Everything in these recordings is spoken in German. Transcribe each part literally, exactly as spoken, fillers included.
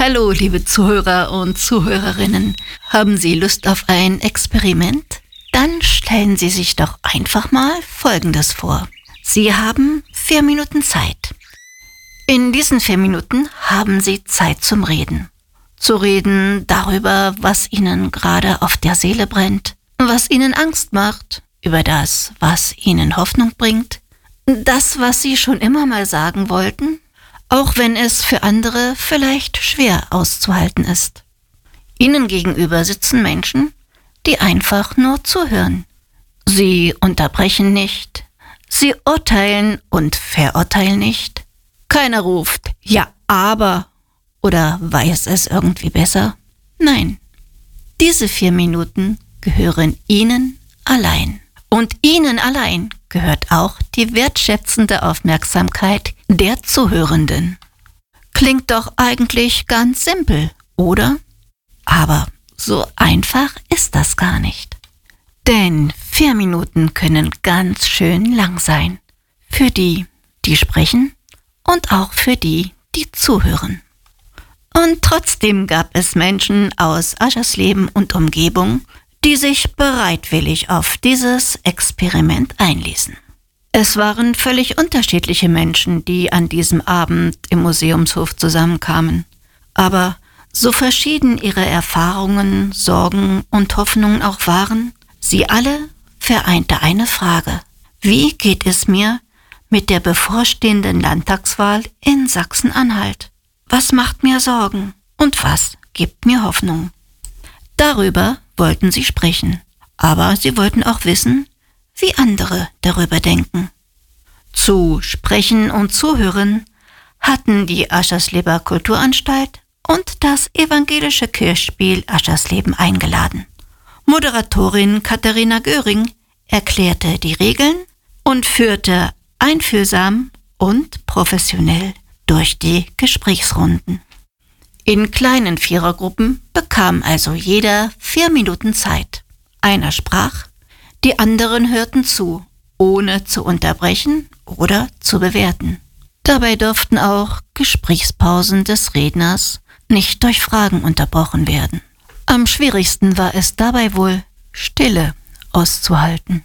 Hallo, liebe Zuhörer und Zuhörerinnen. Haben Sie Lust auf ein Experiment? Dann stellen Sie sich doch einfach mal Folgendes vor. Sie haben vier Minuten Zeit. In diesen vier Minuten haben Sie Zeit zum Reden. Zu reden darüber, was Ihnen gerade auf der Seele brennt, was Ihnen Angst macht, über das, was Ihnen Hoffnung bringt, das, was Sie schon immer mal sagen wollten, auch wenn es für andere vielleicht schwer auszuhalten ist. Ihnen gegenüber sitzen Menschen, die einfach nur zuhören. Sie unterbrechen nicht, sie urteilen und verurteilen nicht. Keiner ruft, ja, aber, oder weiß es irgendwie besser. Nein, diese vier Minuten gehören Ihnen allein. Und Ihnen allein gehört auch die wertschätzende Aufmerksamkeit der Zuhörenden. Klingt doch eigentlich ganz simpel, oder? Aber so einfach ist das gar nicht. Denn vier Minuten können ganz schön lang sein. Für die, die sprechen und auch für die, die zuhören. Und trotzdem gab es Menschen aus Aschersleben und Umgebung, die sich bereitwillig auf dieses Experiment einließen. Es waren völlig unterschiedliche Menschen, die an diesem Abend im Museumshof zusammenkamen. Aber so verschieden ihre Erfahrungen, Sorgen und Hoffnungen auch waren, sie alle vereinte eine Frage. Wie geht es mir mit der bevorstehenden Landtagswahl in Sachsen-Anhalt? Was macht mir Sorgen und was gibt mir Hoffnung? Darüber wollten sie sprechen, aber sie wollten auch wissen, wie andere darüber denken. Zu Sprechen und Zuhören hatten die Aschersleber Kulturanstalt und das evangelische Kirchspiel Aschersleben eingeladen. Moderatorin Katharina Göring erklärte die Regeln und führte einfühlsam und professionell durch die Gesprächsrunden. In kleinen Vierergruppen bekam also jeder vier Minuten Zeit. Einer sprach, die anderen hörten zu, ohne zu unterbrechen oder zu bewerten. Dabei durften auch Gesprächspausen des Redners nicht durch Fragen unterbrochen werden. Am schwierigsten war es dabei wohl, Stille auszuhalten.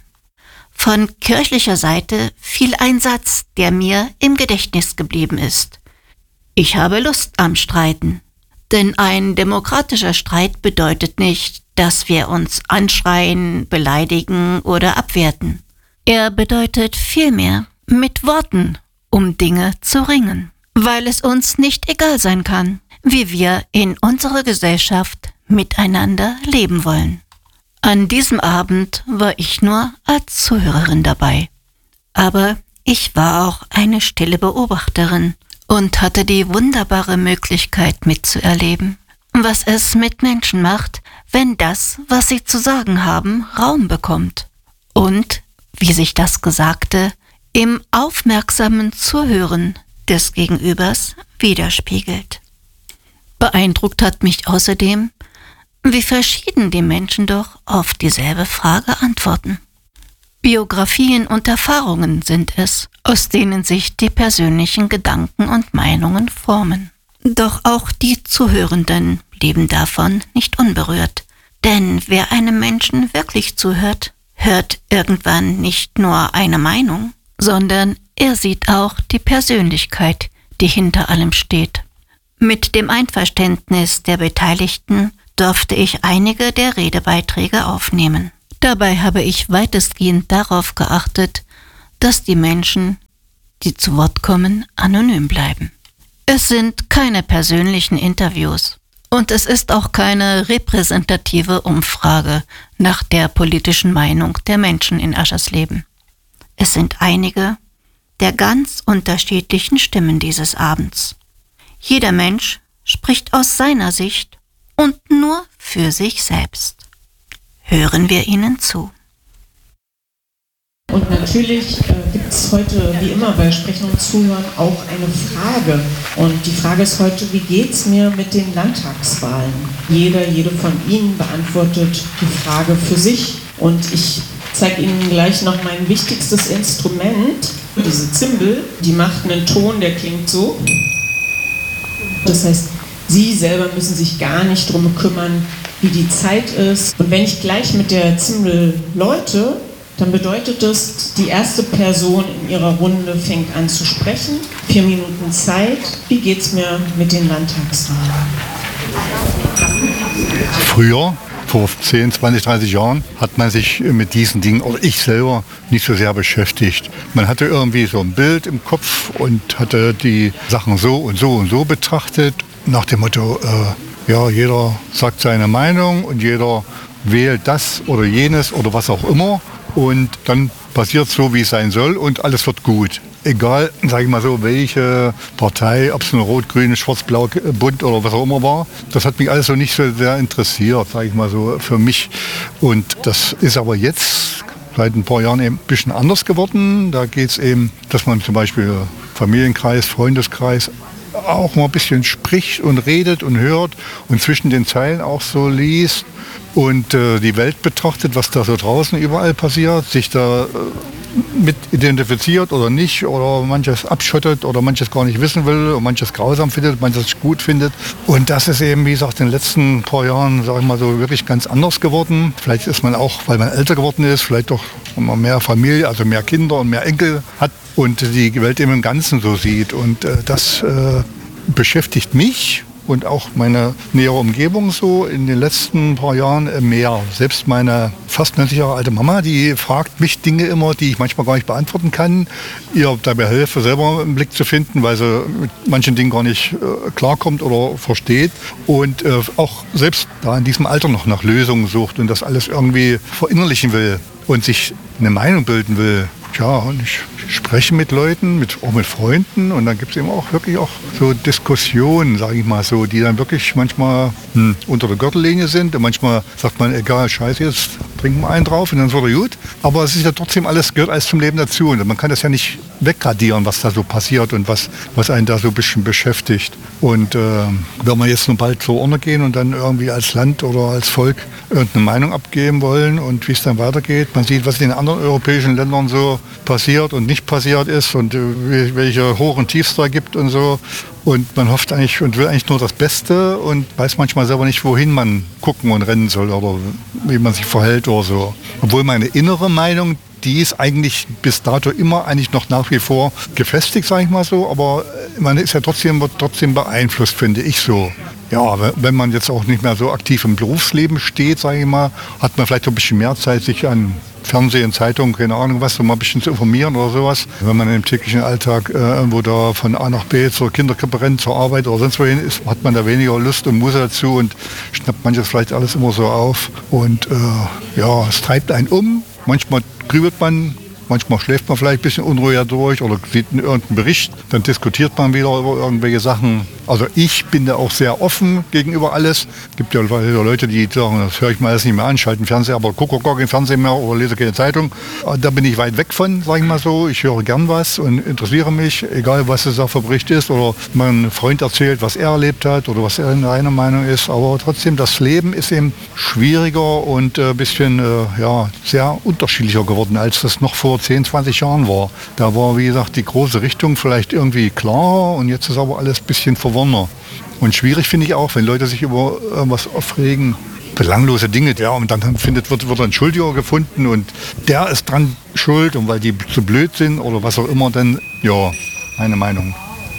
Von kirchlicher Seite fiel ein Satz, der mir im Gedächtnis geblieben ist. Ich habe Lust am Streiten. Denn ein demokratischer Streit bedeutet nicht, dass wir uns anschreien, beleidigen oder abwerten. Er bedeutet vielmehr, mit Worten um Dinge zu ringen, weil es uns nicht egal sein kann, wie wir in unserer Gesellschaft miteinander leben wollen. An diesem Abend war ich nur als Zuhörerin dabei. Aber ich war auch eine stille Beobachterin und hatte die wunderbare Möglichkeit mitzuerleben, was es mit Menschen macht, wenn das, was sie zu sagen haben, Raum bekommt. Und, wie sich das Gesagte, im aufmerksamen Zuhören des Gegenübers widerspiegelt. Beeindruckt hat mich außerdem, wie verschieden die Menschen doch auf dieselbe Frage antworten. Biografien und Erfahrungen sind es, aus denen sich die persönlichen Gedanken und Meinungen formen. Doch auch die Zuhörenden blieben davon nicht unberührt. Denn wer einem Menschen wirklich zuhört, hört irgendwann nicht nur eine Meinung, sondern er sieht auch die Persönlichkeit, die hinter allem steht. Mit dem Einverständnis der Beteiligten durfte ich einige der Redebeiträge aufnehmen. Dabei habe ich weitestgehend darauf geachtet, dass die Menschen, die zu Wort kommen, anonym bleiben. Es sind keine persönlichen Interviews und es ist auch keine repräsentative Umfrage nach der politischen Meinung der Menschen in Aschersleben. Es sind einige der ganz unterschiedlichen Stimmen dieses Abends. Jeder Mensch spricht aus seiner Sicht und nur für sich selbst. Hören wir ihnen zu. Und natürlich äh, gibt es heute, wie immer bei Sprechen und Zuhören, auch eine Frage. Und die Frage ist heute, wie geht es mir mit den Landtagswahlen? Jeder, jede von Ihnen beantwortet die Frage für sich. Und ich zeige Ihnen gleich noch mein wichtigstes Instrument, diese Zimbel. Die macht einen Ton, der klingt so. Das heißt, Sie selber müssen sich gar nicht drum kümmern, wie die Zeit ist. Und wenn ich gleich mit der Zimbel läute, dann bedeutet das, die erste Person in ihrer Runde fängt an zu sprechen. Vier Minuten Zeit. Wie geht's mir mit den Landtagswahlen? Früher, vor zehn, zwanzig, dreißig Jahren, hat man sich mit diesen Dingen, oder ich selber, nicht so sehr beschäftigt. Man hatte irgendwie so ein Bild im Kopf und hatte die Sachen so und so und so betrachtet. Nach dem Motto, äh, ja, jeder sagt seine Meinung und jeder wählt das oder jenes oder was auch immer. Und dann passiert so, wie es sein soll und alles wird gut. Egal, sage ich mal so, welche Partei, ob es eine rot, grün, schwarz, blau, bunt oder was auch immer war, das hat mich alles so nicht so sehr interessiert, sage ich mal so, für mich. Und das ist aber jetzt seit ein paar Jahren eben ein bisschen anders geworden. Da geht es eben, dass man zum Beispiel Familienkreis, Freundeskreis auch mal ein bisschen spricht und redet und hört und zwischen den Zeilen auch so liest und äh, die Welt betrachtet, was da so draußen überall passiert, sich da äh, mit identifiziert oder nicht oder manches abschottet oder manches gar nicht wissen will und manches grausam findet, manches gut findet. Und das ist eben, wie gesagt, in den letzten paar Jahren, sage ich mal so, wirklich ganz anders geworden. Vielleicht ist man auch, weil man älter geworden ist, vielleicht doch, wenn man mehr Familie, also mehr Kinder und mehr Enkel hat und die Welt eben im Ganzen so sieht. Und äh, das äh, beschäftigt mich und auch meine nähere Umgebung so in den letzten paar Jahren mehr. Selbst meine fast neunzig Jahre alte Mama, die fragt mich Dinge immer, die ich manchmal gar nicht beantworten kann. Ihr dabei helfe, selber einen Blick zu finden, weil sie mit manchen Dingen gar nicht äh, klarkommt oder versteht. Und äh, auch selbst da in diesem Alter noch nach Lösungen sucht und das alles irgendwie verinnerlichen will und sich eine Meinung bilden will. Ja, und ich spreche mit Leuten, mit, auch mit Freunden und dann gibt es eben auch wirklich auch so Diskussionen, sage ich mal so, die dann wirklich manchmal hm, unter der Gürtellinie sind und manchmal sagt man, egal, scheiße, jetzt trinken wir einen drauf und dann ist es wieder gut. Aber es ist ja trotzdem alles, gehört alles zum Leben dazu und man kann das ja nicht wegradieren, was da so passiert und was, was einen da so ein bisschen beschäftigt. Und äh, wenn wir jetzt nun bald zur Urne gehen und dann irgendwie als Land oder als Volk irgendeine Meinung abgeben wollen und wie es dann weitergeht, man sieht, was in den anderen europäischen Ländern so passiert und nicht passiert ist und äh, welche Hoch- und Tiefs da gibt und so. Und man hofft eigentlich und will eigentlich nur das Beste und weiß manchmal selber nicht, wohin man gucken und rennen soll oder wie man sich verhält oder so. Obwohl meine innere Meinung, die ist eigentlich bis dato immer eigentlich noch nach wie vor gefestigt, sage ich mal so. Aber man ist ja trotzdem, wird trotzdem beeinflusst, finde ich so. Ja, wenn man jetzt auch nicht mehr so aktiv im Berufsleben steht, sage ich mal, hat man vielleicht ein bisschen mehr Zeit, sich an Fernsehen, Zeitungen, keine Ahnung was, um mal ein bisschen zu informieren oder sowas. Wenn man im täglichen Alltag äh, irgendwo da von A nach B zur Kinderkrippe rennt, zur Arbeit oder sonst wohin ist, hat man da weniger Lust und Muße dazu und schnappt manches vielleicht alles immer so auf. Und äh, ja, es treibt einen um. Manchmal grübelt man, manchmal schläft man vielleicht ein bisschen unruhiger durch oder sieht irgendeinen Bericht, dann diskutiert man wieder über irgendwelche Sachen. Also ich bin da auch sehr offen gegenüber alles. Es gibt ja Leute, die sagen, das höre ich mir alles nicht mehr an, schalte den Fernseher, aber gucke gar keinen Fernseher mehr oder lese keine Zeitung. Da bin ich weit weg von, sage ich mal so. Ich höre gern was und interessiere mich, egal was es da für Bericht ist oder mein Freund erzählt, was er erlebt hat oder was er in seiner Meinung ist. Aber trotzdem, das Leben ist eben schwieriger und ein bisschen äh, ja, sehr unterschiedlicher geworden, als das noch vor zehn, zwanzig Jahren war. Da war, wie gesagt, die große Richtung vielleicht irgendwie klarer und jetzt ist aber alles ein bisschen verworren. Und schwierig finde ich auch, wenn Leute sich über irgendwas aufregen, belanglose Dinge, ja, und dann findet, wird, wird ein Schuldiger gefunden und der ist dran schuld und weil die zu blöd sind oder was auch immer, dann, ja, meine Meinung.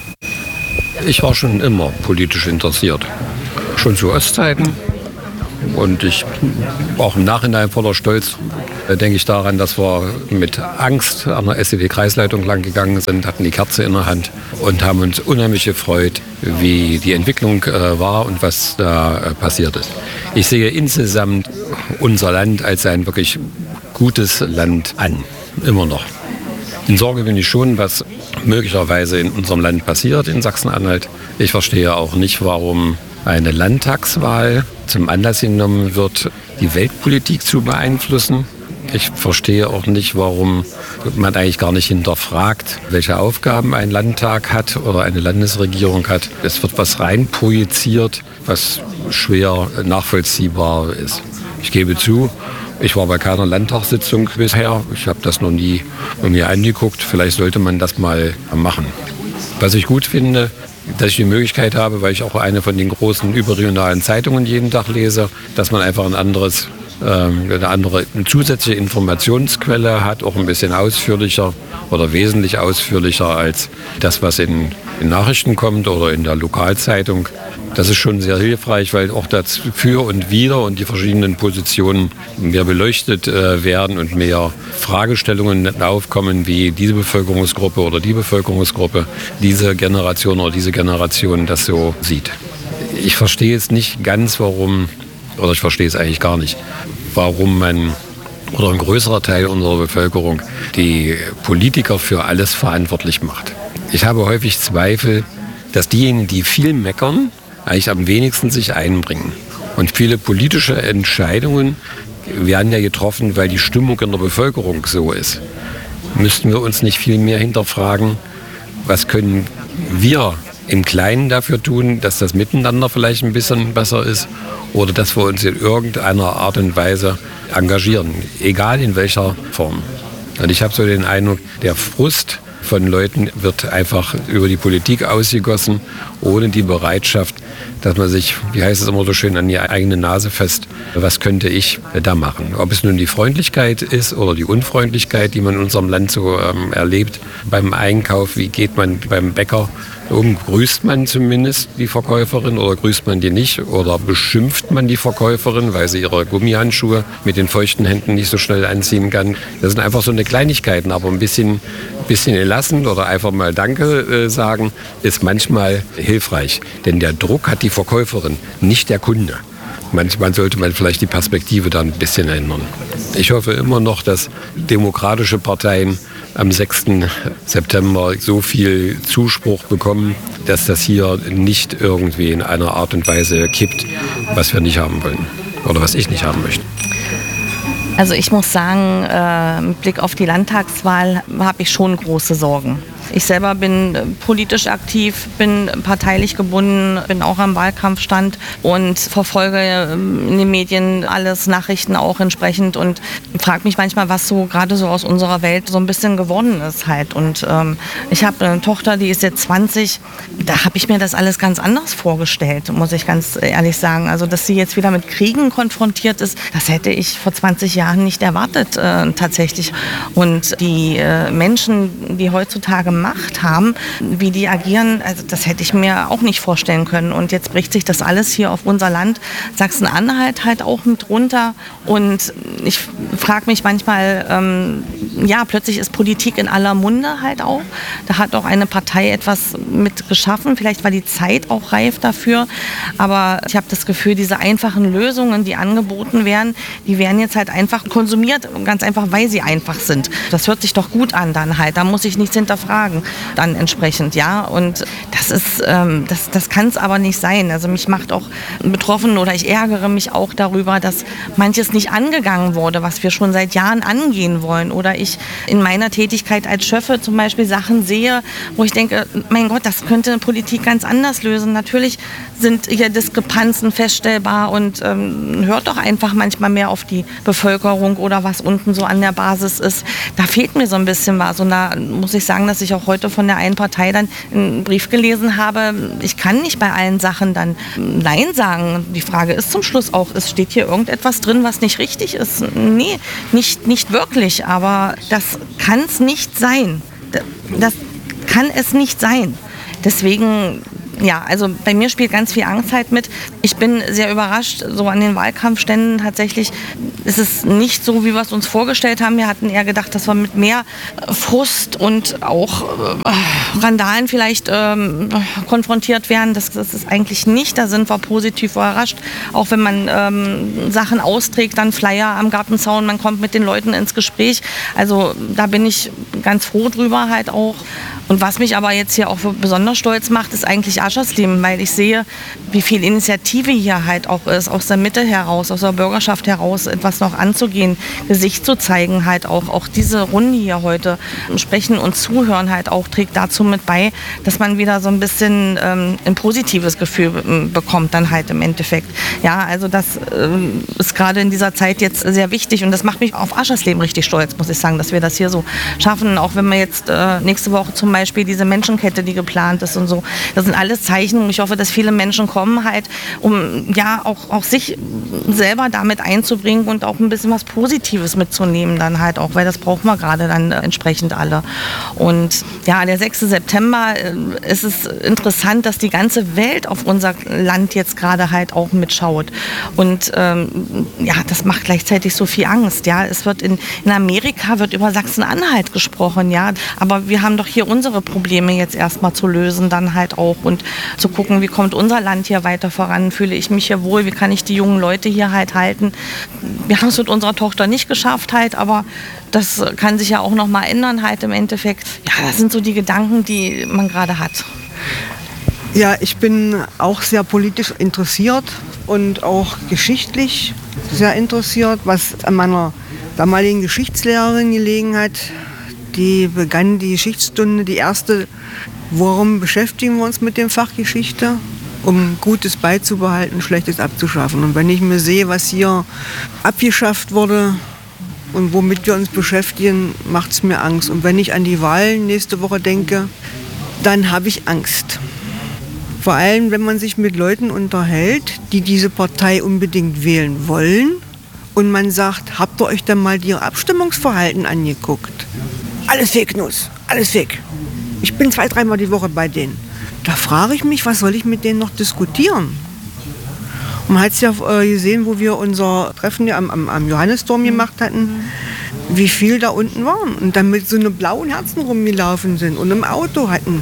Ich war schon immer politisch interessiert, schon zu Ostzeiten. Und ich, auch im Nachhinein voller Stolz, äh, denke ich daran, dass wir mit Angst an der S E D-Kreisleitung lang gegangen sind, hatten die Kerze in der Hand und haben uns unheimlich gefreut, wie die Entwicklung äh, war und was da äh, passiert ist. Ich sehe insgesamt unser Land als ein wirklich gutes Land an, immer noch. In Sorge bin ich schon, was möglicherweise in unserem Land passiert, in Sachsen-Anhalt. Ich verstehe auch nicht, warum eine Landtagswahl zum Anlass genommen wird, die Weltpolitik zu beeinflussen. Ich verstehe auch nicht, warum man eigentlich gar nicht hinterfragt, welche Aufgaben ein Landtag hat oder eine Landesregierung hat. Es wird was reinprojiziert, was schwer nachvollziehbar ist. Ich gebe zu, ich war bei keiner Landtagssitzung bisher. Ich habe das noch nie mir angeguckt. Vielleicht sollte man das mal machen. Was ich gut finde, dass ich die Möglichkeit habe, weil ich auch eine von den großen überregionalen Zeitungen jeden Tag lese, dass man einfach ein anderes, ähm, eine andere eine zusätzliche Informationsquelle hat, auch ein bisschen ausführlicher oder wesentlich ausführlicher als das, was in, in Nachrichten kommt oder in der Lokalzeitung. Das ist schon sehr hilfreich, weil auch das Für und Wider und die verschiedenen Positionen mehr beleuchtet äh, werden und mehr Fragestellungen aufkommen, wie diese Bevölkerungsgruppe oder die Bevölkerungsgruppe, diese Generation oder diese Generation das so sieht. Ich verstehe es nicht ganz, warum, oder ich verstehe es eigentlich gar nicht, warum man oder ein größerer Teil unserer Bevölkerung die Politiker für alles verantwortlich macht. Ich habe häufig Zweifel, dass diejenigen, die viel meckern, eigentlich am wenigsten sich einbringen. Und viele politische Entscheidungen werden ja getroffen, weil die Stimmung in der Bevölkerung so ist. Müssten wir uns nicht viel mehr hinterfragen, was können wir im Kleinen dafür tun, dass das Miteinander vielleicht ein bisschen besser ist oder dass wir uns in irgendeiner Art und Weise engagieren, egal in welcher Form. Und ich habe so den Eindruck, der Frust von Leuten wird einfach über die Politik ausgegossen, ohne die Bereitschaft, dass man sich, wie heißt es immer so schön, an die eigene Nase fest, was könnte ich da machen. Ob es nun die Freundlichkeit ist oder die Unfreundlichkeit, die man in unserem Land so ähm, erlebt, beim Einkauf, wie geht man beim Bäcker um, grüßt man zumindest die Verkäuferin oder grüßt man die nicht oder beschimpft man die Verkäuferin, weil sie ihre Gummihandschuhe mit den feuchten Händen nicht so schnell anziehen kann. Das sind einfach so eine Kleinigkeiten, aber ein bisschen, bisschen gelassen oder einfach mal Danke äh, sagen, ist manchmal hilfreich. Denn der Druck hat die Verkäuferin, nicht der Kunde. Manchmal sollte man vielleicht die Perspektive dann ein bisschen ändern. Ich hoffe immer noch, dass demokratische Parteien am sechsten September so viel Zuspruch bekommen, dass das hier nicht irgendwie in einer Art und Weise kippt, was wir nicht haben wollen oder was ich nicht haben möchte. Also ich muss sagen, äh, mit Blick auf die Landtagswahl habe ich schon große Sorgen. Ich selber bin politisch aktiv, bin parteilich gebunden, bin auch am Wahlkampfstand und verfolge in den Medien alles, Nachrichten auch entsprechend und frage mich manchmal, was so gerade so aus unserer Welt so ein bisschen geworden ist halt. Und ähm, ich habe eine Tochter, die ist jetzt zwanzig, da habe ich mir das alles ganz anders vorgestellt, muss ich ganz ehrlich sagen. Also dass sie jetzt wieder mit Kriegen konfrontiert ist, das hätte ich vor zwanzig Jahren nicht erwartet äh, tatsächlich. Und die äh, Menschen, die heutzutage Macht haben, wie die agieren, also das hätte ich mir auch nicht vorstellen können. Und jetzt bricht sich das alles hier auf unser Land, Sachsen-Anhalt halt auch mit runter. Und ich frage mich manchmal, ähm, ja, plötzlich ist Politik in aller Munde halt auch. Da hat auch eine Partei etwas mit geschaffen. Vielleicht war die Zeit auch reif dafür. Aber ich habe das Gefühl, diese einfachen Lösungen, die angeboten werden, die werden jetzt halt einfach konsumiert. Ganz einfach, weil sie einfach sind. Das hört sich doch gut an dann halt. Da muss ich nichts hinterfragen. Dann entsprechend, ja. Und das ist, ähm, das, das kann es aber nicht sein. Also mich macht auch betroffen oder ich ärgere mich auch darüber, dass manches nicht angegangen wurde, was wir schon seit Jahren angehen wollen. Oder ich in meiner Tätigkeit als Schöffe zum Beispiel Sachen sehe, wo ich denke, mein Gott, das könnte eine Politik ganz anders lösen. Natürlich sind hier Diskrepanzen feststellbar und ähm, hört doch einfach manchmal mehr auf die Bevölkerung oder was unten so an der Basis ist. Da fehlt mir so ein bisschen was. Und da muss ich sagen, dass ich auch heute von der einen Partei dann einen Brief gelesen habe, ich kann nicht bei allen Sachen dann Nein sagen. Die Frage ist zum Schluss auch, es steht hier irgendetwas drin, was nicht richtig ist? Nee, nicht, nicht wirklich, aber das kann es nicht sein. Das kann es nicht sein. Deswegen, ja, also bei mir spielt ganz viel Angst halt mit. Ich bin sehr überrascht, so an den Wahlkampfständen tatsächlich ist es nicht so, wie wir es uns vorgestellt haben. Wir hatten eher gedacht, dass wir mit mehr Frust und auch äh, Randalen vielleicht ähm, konfrontiert werden. Das, das ist eigentlich nicht, da sind wir positiv überrascht. Auch wenn man ähm, Sachen austrägt, dann Flyer am Gartenzaun, man kommt mit den Leuten ins Gespräch. Also da bin ich ganz froh drüber halt auch. Und was mich aber jetzt hier auch besonders stolz macht, ist eigentlich Aschersleben, weil ich sehe, wie viel Initiative hier halt auch ist, aus der Mitte heraus, aus der Bürgerschaft heraus, etwas noch anzugehen, Gesicht zu zeigen halt auch. Auch diese Runde hier heute, Sprechen und Zuhören halt auch, trägt dazu mit bei, dass man wieder so ein bisschen ähm, ein positives Gefühl ähm, bekommt dann halt im Endeffekt. Ja, also das ähm, ist gerade in dieser Zeit jetzt sehr wichtig und das macht mich auf Aschersleben richtig stolz, muss ich sagen, dass wir das hier so schaffen, auch wenn wir jetzt äh, nächste Woche zum Beispiel diese Menschenkette, die geplant ist und so. Das sind alles gutes Zeichen. Ich hoffe, dass viele Menschen kommen halt, um ja auch, auch sich selber damit einzubringen und auch ein bisschen was Positives mitzunehmen dann halt auch, weil das brauchen wir gerade dann entsprechend alle. Und ja, der sechste September äh, ist es interessant, dass die ganze Welt auf unser Land jetzt gerade halt auch mitschaut. Und ähm, ja, das macht gleichzeitig so viel Angst. Ja, es wird in, in Amerika wird über Sachsen-Anhalt gesprochen, ja, aber wir haben doch hier unsere Probleme jetzt erstmal zu lösen, dann halt auch und zu gucken, wie kommt unser Land hier weiter voran, fühle ich mich hier wohl, wie kann ich die jungen Leute hier halt halten. Wir haben es mit unserer Tochter nicht geschafft halt, aber das kann sich ja auch noch mal ändern halt im Endeffekt. Ja, das sind so die Gedanken, die man gerade hat. Ja, ich bin auch sehr politisch interessiert und auch geschichtlich sehr interessiert, was an meiner damaligen Geschichtslehrerin gelegen hat. Die begann die Geschichtsstunde, die erste, warum beschäftigen wir uns mit dem Fach Geschichte? Um Gutes beizubehalten, Schlechtes abzuschaffen. Und wenn ich mir sehe, was hier abgeschafft wurde und womit wir uns beschäftigen, macht es mir Angst. Und wenn ich an die Wahlen nächste Woche denke, dann habe ich Angst. Vor allem, wenn man sich mit Leuten unterhält, die diese Partei unbedingt wählen wollen und man sagt, habt ihr euch denn mal ihr Abstimmungsverhalten angeguckt? Alles Fake News, alles Fake. Ich bin zwei, dreimal die Woche bei denen. Da frage ich mich, was soll ich mit denen noch diskutieren? Und man hat es ja äh, gesehen, wo wir unser Treffen ja am, am, am Johannisturm gemacht hatten, wie viel da unten waren und dann mit so einem blauen Herzen rumgelaufen sind und im Auto hatten.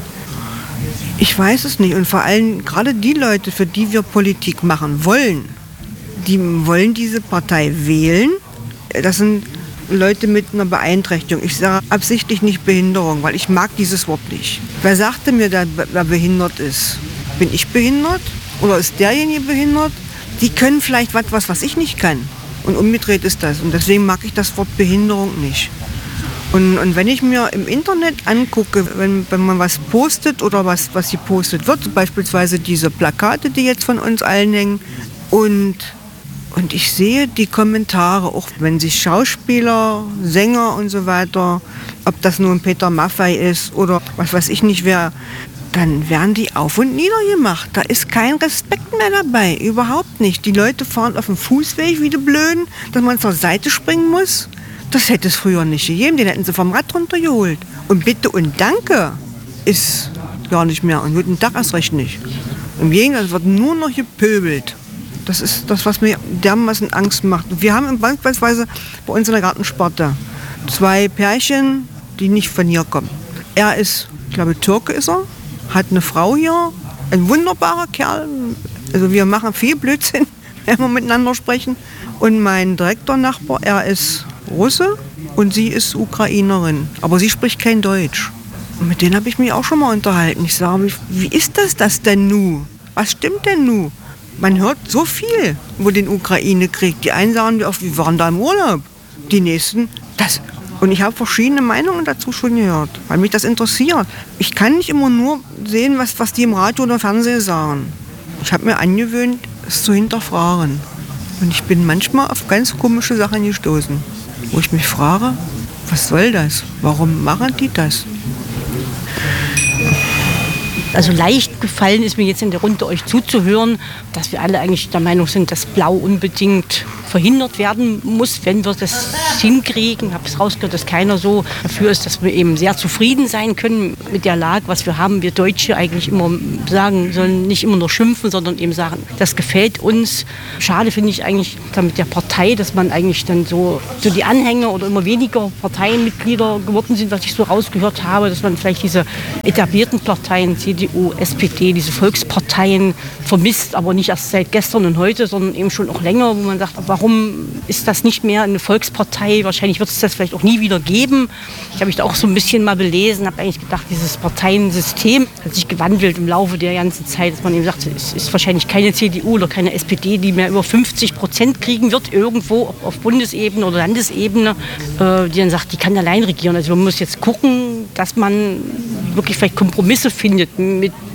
Ich weiß es nicht. Und vor allem gerade die Leute, für die wir Politik machen wollen, die wollen diese Partei wählen. Das sind Leute mit einer Beeinträchtigung. Ich sage absichtlich nicht Behinderung, weil ich mag dieses Wort nicht. Wer sagte mir, wer behindert ist? Bin ich behindert? Oder ist derjenige behindert? Die können vielleicht was, was, was ich nicht kann. Und umgedreht ist das. Und deswegen mag ich das Wort Behinderung nicht. Und, und wenn ich mir im Internet angucke, wenn, wenn man was postet oder was, was gepostet wird, beispielsweise diese Plakate, die jetzt von uns allen hängen, und, und ich sehe die Kommentare, auch wenn sich Schauspieler, Sänger und so weiter, ob das nun Peter Maffay ist oder was weiß ich nicht wer, dann werden die auf und nieder gemacht. Da ist kein Respekt mehr dabei, überhaupt nicht. Die Leute fahren auf dem Fußweg wie die Blöden, dass man zur Seite springen muss. Das hätte es früher nicht gegeben, den hätten sie vom Rad runtergeholt. Und Bitte und Danke ist gar nicht mehr und guten Tag erst recht nicht. Im Gegenteil, es wird nur noch gepöbelt. Das ist das, was mir dermaßen Angst macht. Wir haben beispielsweise bei uns in der Gartensparte zwei Pärchen, die nicht von hier kommen. Er ist, ich glaube Türke ist er, hat eine Frau hier, ein wunderbarer Kerl. Also wir machen viel Blödsinn, wenn wir miteinander sprechen. Und mein Direktornachbar, er ist Russe und sie ist Ukrainerin, aber sie spricht kein Deutsch. Und mit denen habe ich mich auch schon mal unterhalten. Ich sage, wie, wie ist das das denn nu? Was stimmt denn nu? Man hört so viel über den Ukraine-Krieg. Die einen sagen, wir waren da im Urlaub. Die nächsten, das. Und ich habe verschiedene Meinungen dazu schon gehört, weil mich das interessiert. Ich kann nicht immer nur sehen, was, was die im Radio oder Fernsehen sagen. Ich habe mir angewöhnt, es zu hinterfragen. Und ich bin manchmal auf ganz komische Sachen gestoßen, wo ich mich frage, was soll das? Warum machen die das? Also leicht gefallen ist mir jetzt in der Runde euch zuzuhören, dass wir alle eigentlich der Meinung sind, dass Blau unbedingt verhindert werden muss, wenn wir das hinkriegen. Ich habe es rausgehört, dass keiner so dafür ist, dass wir eben sehr zufrieden sein können mit der Lage, was wir haben. Wir Deutsche eigentlich immer sagen, sollen nicht immer nur schimpfen, sondern eben sagen, das gefällt uns. Schade finde ich eigentlich mit der Partei, dass man eigentlich dann so, so die Anhänger oder immer weniger Parteienmitglieder geworden sind, was ich so rausgehört habe, dass man vielleicht diese etablierten Parteien, C D U, S P D, diese Volksparteien vermisst, aber nicht erst seit gestern und heute, sondern eben schon auch länger, wo man sagt, warum ist das nicht mehr eine Volkspartei? Wahrscheinlich wird es das vielleicht auch nie wieder geben. Ich habe mich da auch so ein bisschen mal belesen, habe eigentlich gedacht, dieses Parteiensystem hat sich gewandelt im Laufe der ganzen Zeit, dass man eben sagt, es ist wahrscheinlich keine C D U oder keine S P D, die mehr über fünfzig Prozent kriegen wird, irgendwo auf Bundesebene oder Landesebene, äh, die dann sagt, die kann allein regieren. Also man muss jetzt gucken, dass man wirklich vielleicht Kompromisse findet mit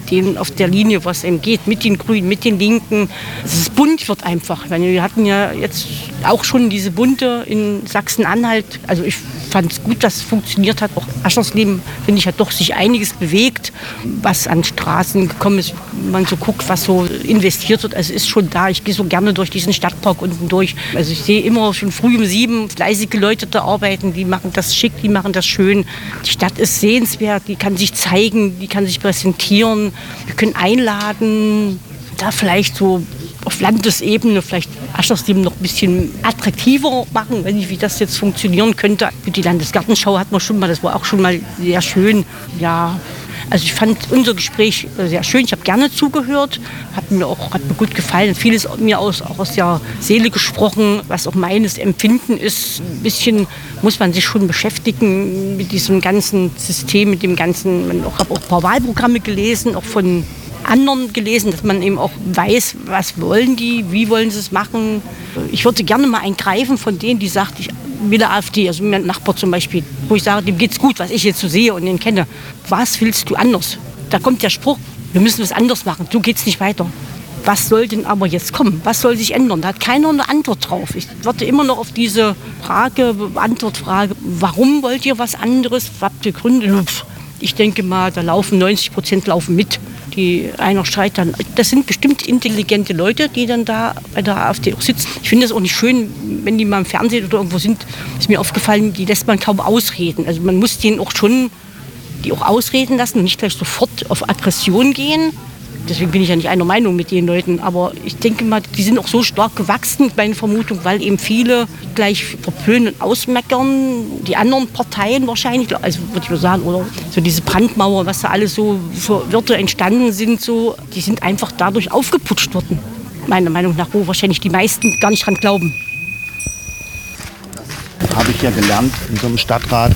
den auf der Linie, was ihm geht, mit den Grünen, mit den Linken. Dass es bunt wird einfach. Ich meine, wir hatten ja jetzt auch schon diese Bunte in Sachsen-Anhalt. Also ich fand es gut, dass es funktioniert hat. Auch Aschersleben, finde ich, hat doch sich einiges bewegt, was an Straßen gekommen ist. Wenn man so guckt, was so investiert wird, also ist schon da. Ich gehe so gerne durch diesen Stadtpark unten durch. Also ich sehe immer schon früh um sieben fleißig Geläutete arbeiten. Die machen das schick, die machen das schön. Die Stadt ist sehenswert, die kann sich zeigen, die kann sich präsentieren. Wir können einladen, da vielleicht so auf Landesebene vielleicht Aschersleben noch ein bisschen attraktiver machen, wenn nicht, wie das jetzt funktionieren könnte. Die Landesgartenschau hat man schon mal, das war auch schon mal sehr schön. Ja, also ich fand unser Gespräch sehr schön. Ich habe gerne zugehört, hat mir auch hat mir gut gefallen. Vieles mir aus, auch aus der Seele gesprochen, was auch meines Empfinden ist. Ein bisschen muss man sich schon beschäftigen mit diesem ganzen System, mit dem ganzen. Ich habe auch ein paar Wahlprogramme gelesen, auch von anderen gelesen, dass man eben auch weiß, was wollen die, wie wollen sie es machen. Ich würde gerne mal einen greifen von denen, die sagt, ich will der AfD, also mein Nachbar zum Beispiel, wo ich sage, dem geht's gut, was ich jetzt so sehe und den kenne. Was willst du anders? Da kommt der Spruch, wir müssen was anderes machen, so geht's nicht weiter. Was soll denn aber jetzt kommen? Was soll sich ändern? Da hat keiner eine Antwort drauf. Ich warte immer noch auf diese Frage, Antwortfrage, warum wollt ihr was anderes? Was habt ihr Gründe? Ich denke mal, da laufen neunzig Prozent laufen mit. Die einer schreit dann, das sind bestimmt intelligente Leute, die dann da bei der AfD auch sitzen. Ich finde es auch nicht schön, wenn die mal im Fernsehen oder irgendwo sind, ist mir aufgefallen, die lässt man kaum ausreden. Also man muss denen auch schon, die auch ausreden lassen und nicht gleich sofort auf Aggression gehen. Deswegen bin ich ja nicht einer Meinung mit den Leuten, aber ich denke mal, die sind auch so stark gewachsen, meine Vermutung, weil eben viele gleich verpönen und ausmeckern, die anderen Parteien wahrscheinlich, also würde ich mal sagen, oder so diese Brandmauer, was da alles so für Wörter entstanden sind, so, die sind einfach dadurch aufgeputscht worden, meiner Meinung nach, wo wahrscheinlich die meisten gar nicht dran glauben. Habe ich ja gelernt, in so einem Stadtrat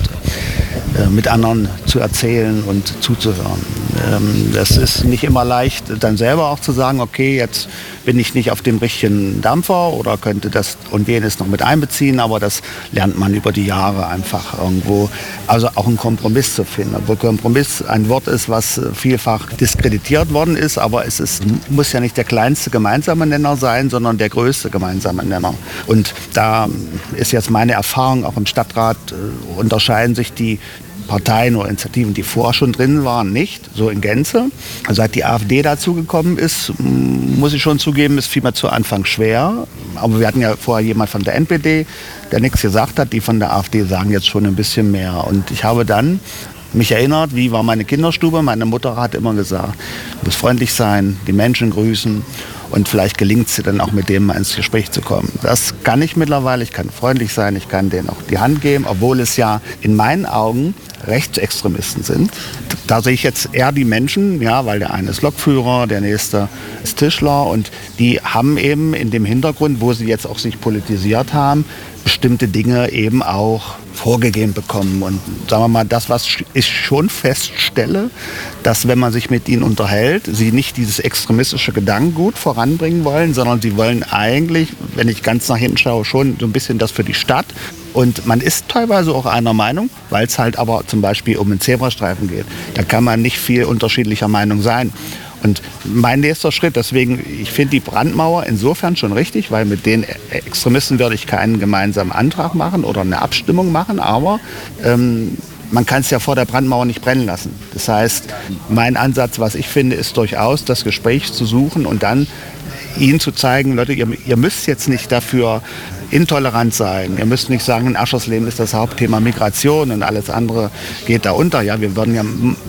äh, mit anderen zu erzählen und zuzuhören. Ähm, das ist nicht immer leicht, dann selber auch zu sagen, okay, jetzt bin ich nicht auf dem richtigen Dampfer oder könnte das und jenes noch mit einbeziehen, aber das lernt man über die Jahre einfach irgendwo. Also auch einen Kompromiss zu finden. Obwohl Kompromiss ein Wort ist, was vielfach diskreditiert worden ist, aber es ist, muss ja nicht der kleinste gemeinsame Nenner sein, sondern der größte gemeinsame Nenner. Und da ist jetzt meine Erfahrung, auch im Stadtrat äh, unterscheiden sich die Parteien oder Initiativen, die vorher schon drin waren, nicht, so in Gänze. Seit die AfD dazugekommen ist, muss ich schon zugeben, ist vielmehr zu Anfang schwer. Aber wir hatten ja vorher jemand von der N P D, der nichts gesagt hat. Die von der AfD sagen jetzt schon ein bisschen mehr. Und ich habe dann mich erinnert, wie war meine Kinderstube. Meine Mutter hat immer gesagt, du musst freundlich sein, die Menschen grüßen. Und vielleicht gelingt es dir dann auch mit dem mal ins Gespräch zu kommen. Das kann ich mittlerweile. Ich kann freundlich sein, ich kann denen auch die Hand geben, obwohl es ja in meinen Augen Rechtsextremisten sind. Da sehe ich jetzt eher die Menschen, ja, weil der eine ist Lokführer, der nächste ist Tischler und die haben eben in dem Hintergrund, wo sie jetzt auch sich politisiert haben, bestimmte Dinge eben auch vorgegeben bekommen. Und sagen wir mal, das, was ich schon feststelle, dass wenn man sich mit ihnen unterhält, sie nicht dieses extremistische Gedankengut voranbringen wollen, sondern sie wollen eigentlich, wenn ich ganz nach hinten schaue, schon so ein bisschen das für die Stadt. Und man ist teilweise auch einer Meinung, weil es halt aber zum Beispiel um einen Zebrastreifen geht. Da kann man nicht viel unterschiedlicher Meinung sein. Und mein nächster Schritt, deswegen, ich finde die Brandmauer insofern schon richtig, weil mit den Extremisten würde ich keinen gemeinsamen Antrag machen oder eine Abstimmung machen, aber ähm, man kann es ja vor der Brandmauer nicht brennen lassen. Das heißt, mein Ansatz, was ich finde, ist durchaus das Gespräch zu suchen und dann ihnen zu zeigen, Leute, ihr, ihr müsst jetzt nicht dafür intolerant sein. Ihr müsst nicht sagen, in Aschersleben ist das Hauptthema Migration und alles andere geht da unter. Ja, wir würden ja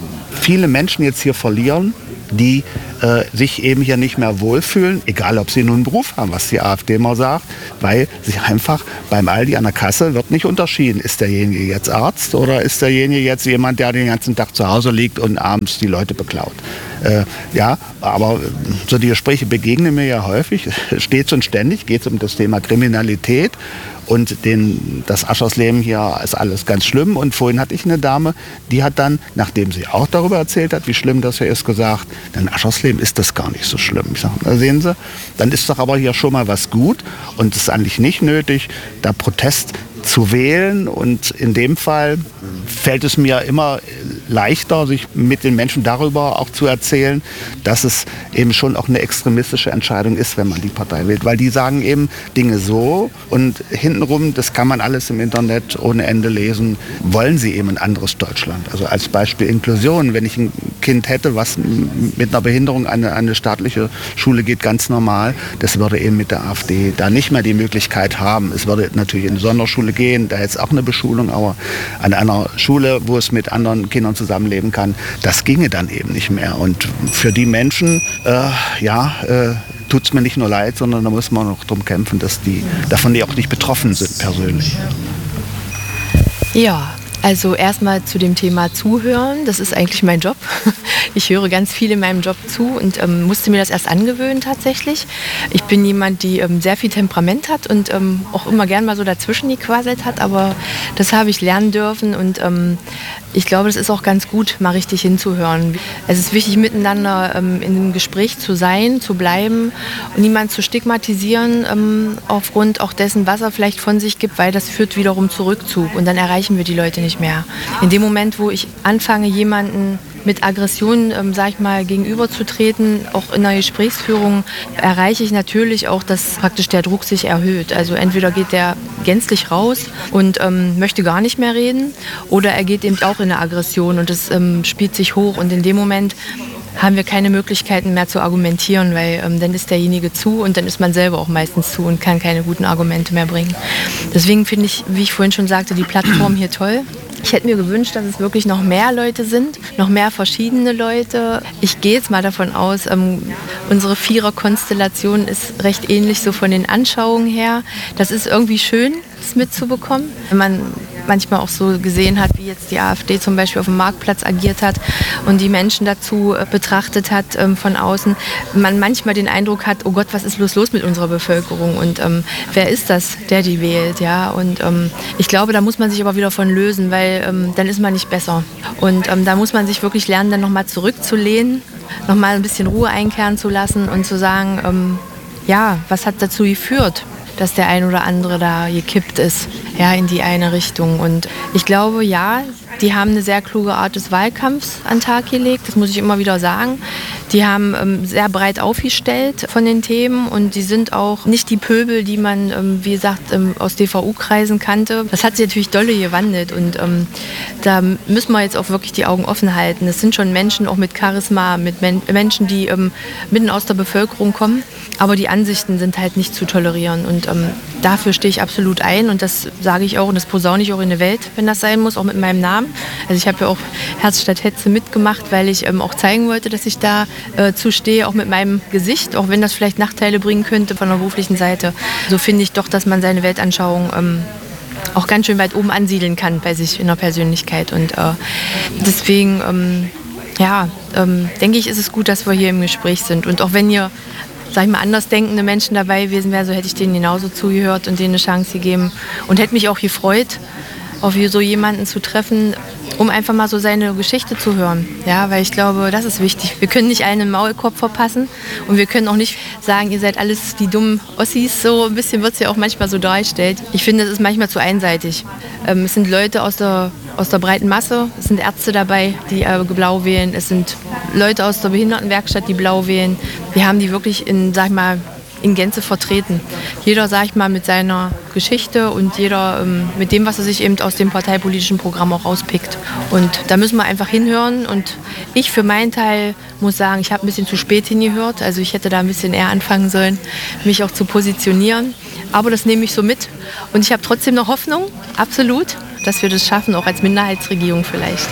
viele Menschen jetzt hier verlieren, die äh, sich eben hier nicht mehr wohlfühlen, egal ob sie nun einen Beruf haben, was die AfD immer sagt, weil sich einfach beim Aldi an der Kasse wird nicht unterschieden. Ist derjenige jetzt Arzt oder ist derjenige jetzt jemand, der den ganzen Tag zu Hause liegt und abends die Leute beklaut? Äh, ja, aber so die Gespräche begegnen mir ja häufig, stets und ständig geht es um das Thema Kriminalität. Und den, das Aschersleben hier ist alles ganz schlimm. Und vorhin hatte ich eine Dame, die hat dann, nachdem sie auch darüber erzählt hat, wie schlimm das hier ist, gesagt, in Aschersleben ist das gar nicht so schlimm. Ich sage, da sehen Sie, dann ist doch aber hier schon mal was gut. Und es ist eigentlich nicht nötig, da Protest zu wählen. Und in dem Fall fällt es mir immer leichter, sich mit den Menschen darüber auch zu erzählen, dass es eben schon auch eine extremistische Entscheidung ist, wenn man die Partei wählt. Weil die sagen eben Dinge so und hintenrum, das kann man alles im Internet ohne Ende lesen, wollen sie eben ein anderes Deutschland. Also als Beispiel Inklusion, wenn ich ein Kind hätte, was mit einer Behinderung an eine, eine staatliche Schule geht, ganz normal, das würde eben mit der AfD da nicht mehr die Möglichkeit haben. Es würde natürlich in eine Sonderschule gehen, da jetzt auch eine Beschulung, aber an einer Schule, wo es mit anderen Kindern zusammenleben kann, das ginge dann eben nicht mehr. Und für die Menschen, äh, ja, äh, tut es mir nicht nur leid, sondern da muss man noch drum kämpfen, dass die davon die auch nicht betroffen sind persönlich. Ja, also erstmal zu dem Thema Zuhören. Das ist eigentlich mein Job. Ich höre ganz viel in meinem Job zu und ähm, musste mir das erst angewöhnen tatsächlich. Ich bin jemand, die ähm, sehr viel Temperament hat und ähm, auch immer gern mal so dazwischen gequasselt hat, aber das habe ich lernen dürfen und ähm, ich glaube, das ist auch ganz gut, mal richtig hinzuhören. Es ist wichtig, miteinander ähm, in einem Gespräch zu sein, zu bleiben und niemanden zu stigmatisieren ähm, aufgrund auch dessen, was er vielleicht von sich gibt, weil das führt wiederum zu Rückzug und dann erreichen wir die Leute nicht mehr. In dem Moment, wo ich anfange, jemanden mit Aggression, ähm, sag ich mal, gegenüberzutreten, auch in der Gesprächsführung, erreiche ich natürlich auch, dass praktisch der Druck sich erhöht. Also entweder geht der gänzlich raus und ähm, möchte gar nicht mehr reden oder er geht eben auch in eine Aggression und das ähm, spielt sich hoch und in dem Moment haben wir keine Möglichkeiten mehr zu argumentieren, weil ähm, dann ist derjenige zu und dann ist man selber auch meistens zu und kann keine guten Argumente mehr bringen. Deswegen finde ich, wie ich vorhin schon sagte, die Plattform hier toll. Ich hätte mir gewünscht, dass es wirklich noch mehr Leute sind, noch mehr verschiedene Leute. Ich gehe jetzt mal davon aus, ähm, unsere Vierer-Konstellation ist recht ähnlich so von den Anschauungen her. Das ist irgendwie schön, das mitzubekommen. Wenn man manchmal auch so gesehen hat, wie jetzt die AfD zum Beispiel auf dem Marktplatz agiert hat und die Menschen dazu äh, betrachtet hat ähm, von außen, man manchmal den Eindruck hat, oh Gott, was ist los los mit unserer Bevölkerung und ähm, wer ist das, der die wählt, ja, und ähm, ich glaube, da muss man sich aber wieder von lösen, weil ähm, dann ist man nicht besser und ähm, da muss man sich wirklich lernen, dann nochmal zurückzulehnen, nochmal ein bisschen Ruhe einkehren zu lassen und zu sagen, ähm, ja, was hat dazu geführt, dass der ein oder andere da gekippt ist, ja, in die eine Richtung. Und ich glaube, ja, die haben eine sehr kluge Art des Wahlkampfs an den Tag gelegt, das muss ich immer wieder sagen. Die haben ähm, sehr breit aufgestellt von den Themen und die sind auch nicht die Pöbel, die man, ähm, wie gesagt, ähm, aus D V U-Kreisen kannte. Das hat sich natürlich dolle gewandelt und ähm, da müssen wir jetzt auch wirklich die Augen offen halten. Das sind schon Menschen auch mit Charisma, mit Men- Menschen, die ähm, mitten aus der Bevölkerung kommen, aber die Ansichten sind halt nicht zu tolerieren und ähm, dafür stehe ich absolut ein und das sage ich auch und das posaune ich auch in die Welt, wenn das sein muss, auch mit meinem Namen. Also ich habe ja auch Herz statt Hetze mitgemacht, weil ich ähm, auch zeigen wollte, dass ich da äh, zu stehe, auch mit meinem Gesicht, auch wenn das vielleicht Nachteile bringen könnte von der beruflichen Seite. So finde ich doch, dass man seine Weltanschauung ähm, auch ganz schön weit oben ansiedeln kann bei sich in der Persönlichkeit und äh, deswegen ähm, ja, ähm, denke ich, ist es gut, dass wir hier im Gespräch sind und auch wenn ihr sag ich mal, andersdenkende Menschen dabei gewesen wären, so hätte ich denen genauso zugehört und denen eine Chance gegeben und hätte mich auch gefreut, auf so jemanden zu treffen, um einfach mal so seine Geschichte zu hören. Ja, weil ich glaube, das ist wichtig. Wir können nicht allen einen Maulkorb verpassen und wir können auch nicht sagen, ihr seid alles die dummen Ossis. So ein bisschen wird es ja auch manchmal so dargestellt. Ich finde, es ist manchmal zu einseitig. Ähm, es sind Leute aus der, aus der breiten Masse, es sind Ärzte dabei, die äh, blau wählen, es sind Leute aus der Behindertenwerkstatt, die blau wählen. Wir haben die wirklich in, sag ich mal, in Gänze vertreten. Jeder, sag ich mal, mit seiner Geschichte und jeder ähm, mit dem, was er sich eben aus dem parteipolitischen Programm auch rauspickt. Und da müssen wir einfach hinhören und ich für meinen Teil muss sagen, ich habe ein bisschen zu spät hingehört, also ich hätte da ein bisschen eher anfangen sollen, mich auch zu positionieren, aber das nehme ich so mit und ich habe trotzdem noch Hoffnung, absolut, dass wir das schaffen, auch als Minderheitsregierung vielleicht.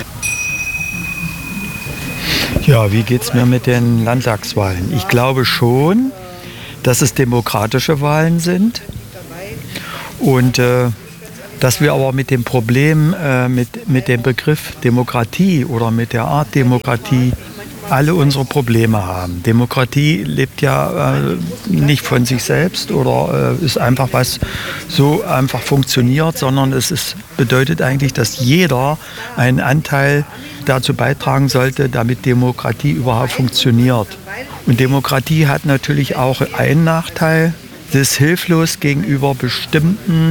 Ja, wie geht es mir mit den Landtagswahlen? Ich glaube schon, dass es demokratische Wahlen sind und äh, dass wir aber mit dem Problem, äh, mit, mit dem Begriff Demokratie oder mit der Art Demokratie alle unsere Probleme haben. Demokratie lebt ja äh, nicht von sich selbst oder äh, ist einfach was so einfach funktioniert, sondern es ist, bedeutet eigentlich, dass jeder einen Anteil dazu beitragen sollte, damit Demokratie überhaupt funktioniert. Und Demokratie hat natürlich auch einen Nachteil, das ist hilflos gegenüber bestimmten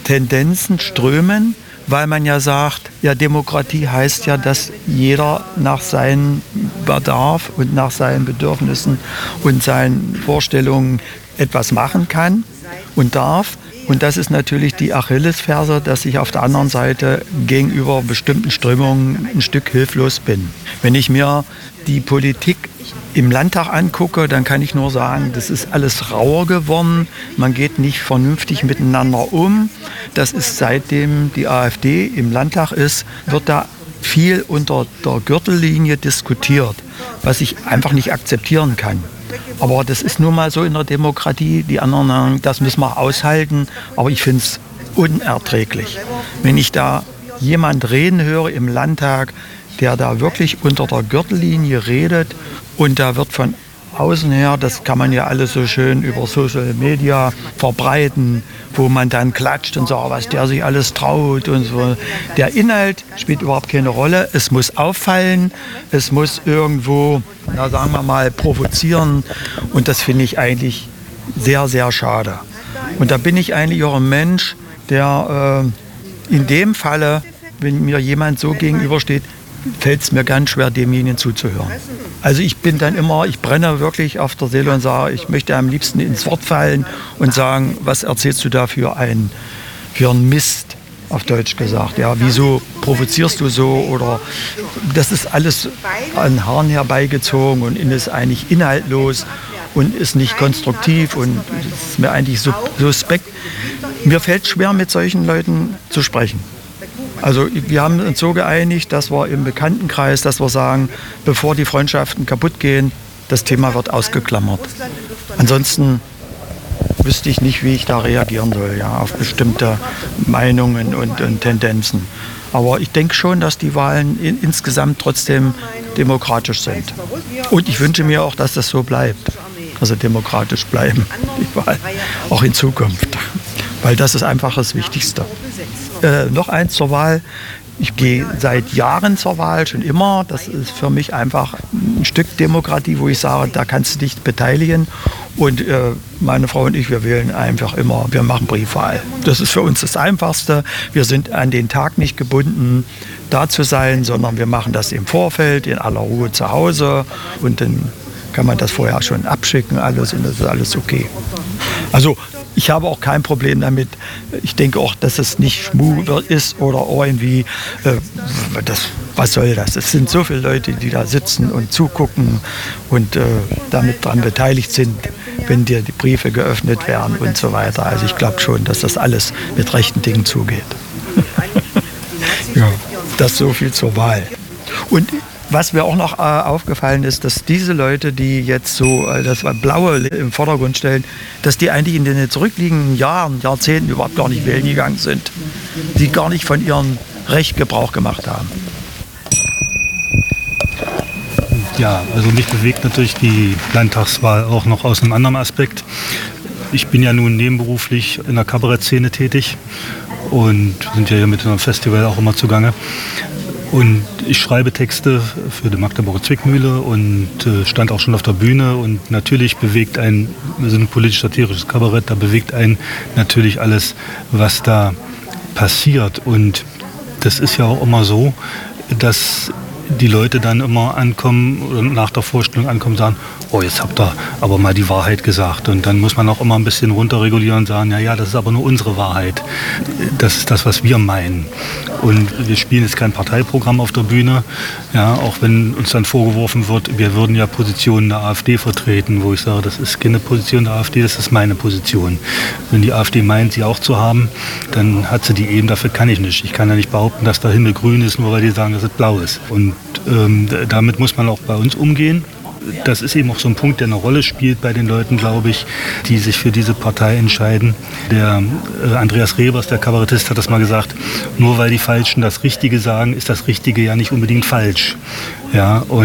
Tendenzen, Strömen, weil man ja sagt, ja, Demokratie heißt ja, dass jeder nach seinem Bedarf und nach seinen Bedürfnissen und seinen Vorstellungen etwas machen kann und darf. Und das ist natürlich die Achillesferse, dass ich auf der anderen Seite gegenüber bestimmten Strömungen ein Stück hilflos bin. Wenn ich mir die Politik im Landtag angucke, dann kann ich nur sagen, das ist alles rauer geworden. Man geht nicht vernünftig miteinander um. Das ist seitdem die AfD im Landtag ist, wird da viel unter der Gürtellinie diskutiert, was ich einfach nicht akzeptieren kann. Aber das ist nun mal so in der Demokratie. Die anderen sagen, das müssen wir aushalten. Aber ich finde es unerträglich. Wenn ich da jemand reden höre im Landtag, der da wirklich unter der Gürtellinie redet und da wird von außen her, das kann man ja alles so schön über Social Media verbreiten, wo man dann klatscht und sagt, was der sich alles traut und so. Der Inhalt spielt überhaupt keine Rolle. Es muss auffallen, es muss irgendwo, na, sagen wir mal, provozieren und das finde ich eigentlich sehr, sehr schade. Und da bin ich eigentlich auch ein Mensch, der äh, in dem Falle, wenn mir jemand so gegenübersteht, fällt es mir ganz schwer, demjenigen zuzuhören. Also ich bin dann immer, ich brenne wirklich auf der Seele und sage, ich möchte am liebsten ins Wort fallen und sagen, was erzählst du da für ein, für ein Mist, auf Deutsch gesagt. Ja, wieso provozierst du so? Oder das ist alles an Haaren herbeigezogen und ist eigentlich inhaltlos und ist nicht konstruktiv und ist mir eigentlich suspekt. Mir fällt es schwer, mit solchen Leuten zu sprechen. Also wir haben uns so geeinigt, dass wir im Bekanntenkreis, dass wir sagen, bevor die Freundschaften kaputt gehen, das Thema wird ausgeklammert. Ansonsten wüsste ich nicht, wie ich da reagieren soll, ja, auf bestimmte Meinungen und, und Tendenzen. Aber ich denke schon, dass die Wahlen in, insgesamt trotzdem demokratisch sind. Und ich wünsche mir auch, dass das so bleibt. Also demokratisch bleiben, die Wahlen, auch in Zukunft. Weil das ist einfach das Wichtigste. Äh, noch eins zur Wahl. Ich gehe seit Jahren zur Wahl, schon immer. Das ist für mich einfach ein Stück Demokratie, wo ich sage, da kannst du dich beteiligen. Und äh, meine Frau und ich, wir wählen einfach immer, wir machen Briefwahl. Das ist für uns das Einfachste. Wir sind an den Tag nicht gebunden, da zu sein, sondern wir machen das im Vorfeld, in aller Ruhe zu Hause. Und dann kann man das vorher schon abschicken, alles, und das ist alles okay. Also ich habe auch kein Problem damit. Ich denke auch, dass es nicht Schmuh ist oder irgendwie, äh, das, was soll das? Es sind so viele Leute, die da sitzen und zugucken und äh, damit daran beteiligt sind, wenn dir die Briefe geöffnet werden und so weiter. Also ich glaube schon, dass das alles mit rechten Dingen zugeht. Ja, das so viel zur Wahl. Und was mir auch noch äh, aufgefallen ist, dass diese Leute, die jetzt so äh, das Blaue im Vordergrund stellen, dass die eigentlich in den zurückliegenden Jahren, Jahrzehnten überhaupt gar nicht wählen gegangen sind. Die gar nicht von ihrem Recht Gebrauch gemacht haben. Ja, also mich bewegt natürlich die Landtagswahl auch noch aus einem anderen Aspekt. Ich bin ja nun nebenberuflich in der Kabarettszene tätig und sind ja hier mit einem Festival auch immer zugange. Und ich schreibe Texte für die Magdeburger Zwickmühle und äh, stand auch schon auf der Bühne. Und natürlich bewegt einen, wir sind ein politisch-satirisches Kabarett, da bewegt einen natürlich alles, was da passiert. Und das ist ja auch immer so, dass die Leute dann immer ankommen und nach der Vorstellung ankommen und sagen, oh, jetzt habt ihr aber mal die Wahrheit gesagt. Und dann muss man auch immer ein bisschen runterregulieren und sagen, ja, ja, das ist aber nur unsere Wahrheit. Das ist das, was wir meinen. Und wir spielen jetzt kein Parteiprogramm auf der Bühne, ja, auch wenn uns dann vorgeworfen wird, wir würden ja Positionen der AfD vertreten, wo ich sage, das ist keine Position der AfD, das ist meine Position. Wenn die AfD meint, sie auch zu haben, dann hat sie die eben, dafür kann ich nicht. Ich kann ja nicht behaupten, dass der Himmel grün ist, nur weil die sagen, dass es blau ist. Und ähm, damit muss man auch bei uns umgehen. Das ist eben auch so ein Punkt, der eine Rolle spielt bei den Leuten, glaube ich, die sich für diese Partei entscheiden. Der äh, Andreas Rebers, der Kabarettist, hat das mal gesagt, nur weil die Falschen das Richtige sagen, ist das Richtige ja nicht unbedingt falsch. Ja, und